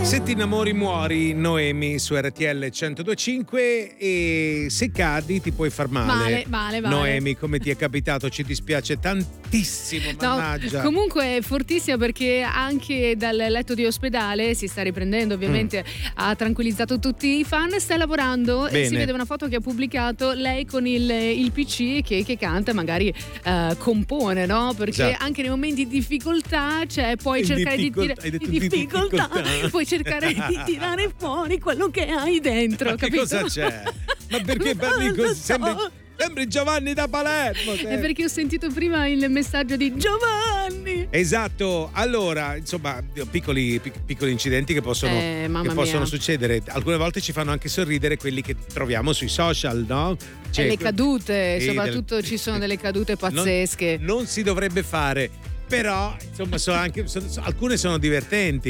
Se ti innamori muori, Noemi su RTL 102.5, e se cadi ti puoi far male. Vale. Noemi, come ti è capitato? Ci dispiace tantissimo, mannaggia. No, comunque è fortissima, perché anche dal letto di ospedale si sta riprendendo, ovviamente ha tranquillizzato tutti i fan, sta lavorando. Bene. E si vede una foto che ha pubblicato lei con il PC che canta, magari compone, no? Perché Esatto. anche nei momenti di difficoltà puoi cercare di difficoltà. puoi cercare di tirare fuori quello che hai dentro, Ma che capito? cosa c'è? Ma perché parli così? Sembri Giovanni da Palermo. È perché ho sentito prima il messaggio di Giovanni. Esatto, allora, insomma, piccoli incidenti che possono succedere. Alcune volte ci fanno anche sorridere quelli che troviamo sui social, no? E le cadute, soprattutto ci sono delle cadute pazzesche. Non si dovrebbe fare, però insomma alcune sono divertenti.